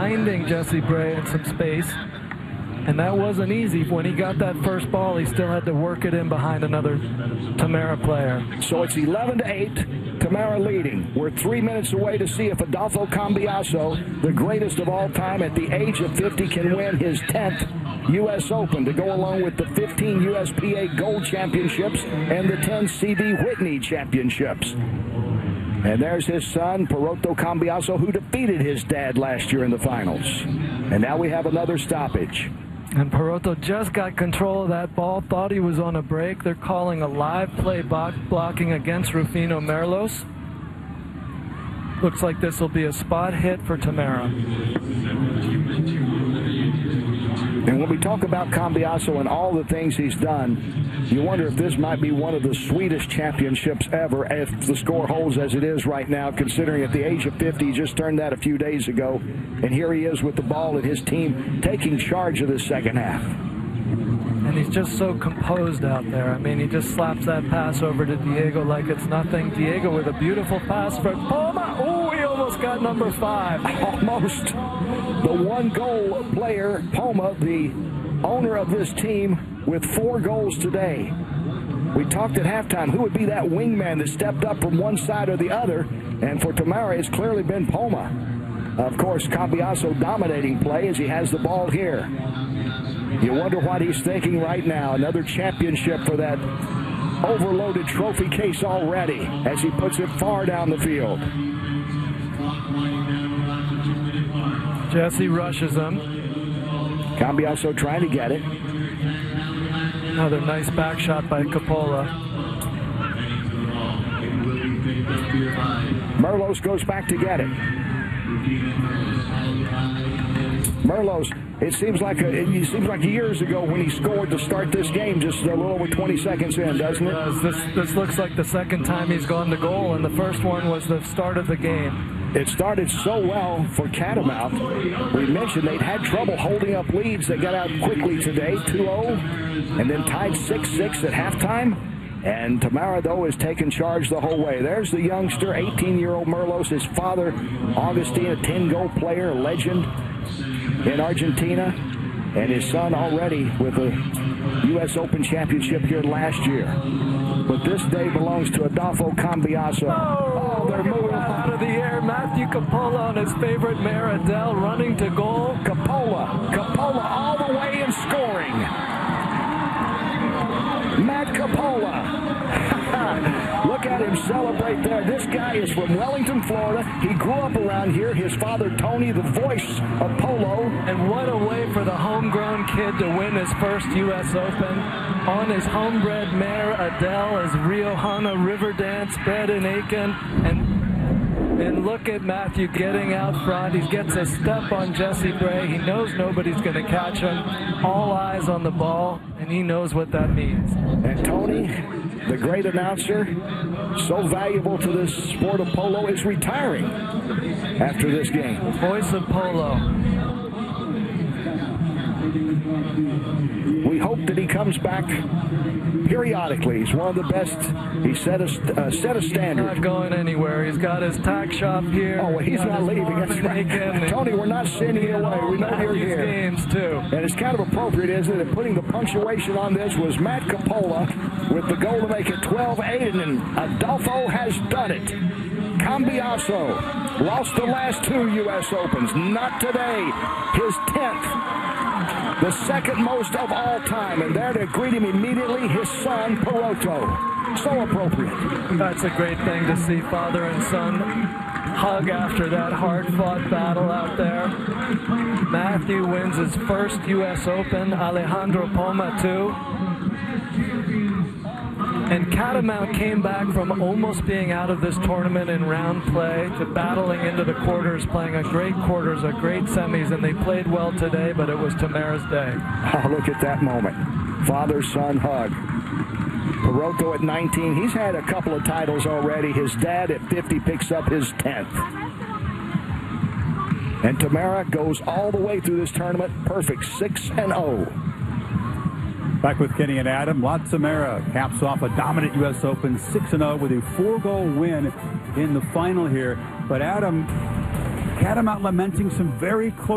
finding Jessie Bray in some space. And that wasn't easy. When he got that first ball, he still had to work it in behind another Tamara player. So it's 11-8, Tamara leading. We're 3 minutes away to see if Adolfo Cambiaso, the greatest of all time at the age of 50, can win his 10th U.S. Open to go along with the 15 USPA Gold Championships and the 10 C.D. Whitney Championships. And there's his son, Peroto Cambiaso, who defeated his dad last year in the finals. And now we have another stoppage. And Peroto just got control of that ball, thought he was on a break. They're calling a live play blocking against Rufino Merlos. Looks like this will be a spot hit for Tamara. And when we talk about Cambiaso and all the things he's done, you wonder if this might be one of the sweetest championships ever if the score holds as it is right now, considering at the age of 50, he just turned that a few days ago. And here he is with the ball and his team taking charge of the second half. And he's just so composed out there. I mean, he just slaps that pass over to Diego like it's nothing. Diego with a beautiful pass for Poma. Oh, he almost got number 5. Almost. The one-goal player, Poma, the owner of this team, with 4 goals today. We talked at halftime, who would be that wingman that stepped up from one side or the other? And for Tamara, it's clearly been Poma. Of course, Cambiaso dominating play as he has the ball here. You wonder what he's thinking right now. Another championship for that overloaded trophy case already as he puts it far down the field. Jessie rushes him. Cambiaso trying to get it. Another nice back shot by Coppola. Merlos goes back to get it. Merlos, it seems like years ago when he scored to start this game, just a little over 20 seconds in, doesn't it? This looks like the second time he's gone to goal, and the first one was the start of the game. It started so well for Catamount. We mentioned they'd had trouble holding up leads. They got out quickly today, 2-0, and then tied 6-6 at halftime. And Tamara, though, has taken charge the whole way. There's the youngster, 18-year-old Merlos. His father, Augustin, a 10-goal player, a legend in Argentina. And his son already with a U.S. Open championship here last year. But this day belongs to Adolfo Cambiaso. Oh, they're moving out of the air. Matthew Coppola on his favorite mare, Adele, running to goal. Coppola all the way and scoring. Matt Coppola. Look at him celebrate there. This guy is from Wellington, Florida. He grew up around here. His father, Tony, the voice of polo. And what a way for the homegrown kid to win his first U.S. Open. On his homebred mare, Adele, as Riohana River Dance, bred in Aiken. And look at Matthew getting out front. He gets a step on Jessie Bray. He knows nobody's going to catch him. All eyes on the ball, and he knows what that means. And Tony, the great announcer, so valuable to this sport of polo, is retiring after this game. Voice of polo. We hope that he comes back periodically. He's one of the best. He set a standard. He's not going anywhere. He's got his tack shop here. Oh, well, he's not leaving. That's right. Tony, we're not sending you away. We know you're here. Games too. And it's kind of appropriate, isn't it? Putting the punctuation on this was Matt Coppola with the goal to make it 12-8, and Adolfo has done it. Cambiaso lost the last 2 U.S. Opens. Not today. His 10th. The second most of all time. And there to greet him immediately, his son, Peroto. So appropriate. That's a great thing to see father and son hug after that hard-fought battle out there. Matthew wins his first U.S. Open. Alejandro Poma, too. And Catamount came back from almost being out of this tournament in round play to battling into the quarters, playing a great quarters, a great semis, and they played well today, but it was Tamara's day. Oh, look at that moment. Father-son hug. Peroto at 19, he's had a couple of titles already. His dad at 50 picks up his 10th. And Tamara goes all the way through this tournament, perfect, 6-0. Back with Kenny and Adam. La Tamara caps off a dominant U.S. Open 6-0 with a 4-goal win in the final here. But Adam, Catamount lamenting some very close